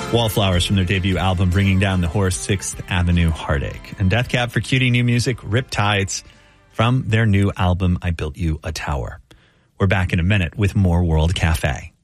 Wallflowers from their debut album, Bringing Down the Horse, 6th Avenue Heartache. And Death Cab for Cutie new music, Riptides, from their new album, I Built You a Tower. We're back in a minute with more World Cafe.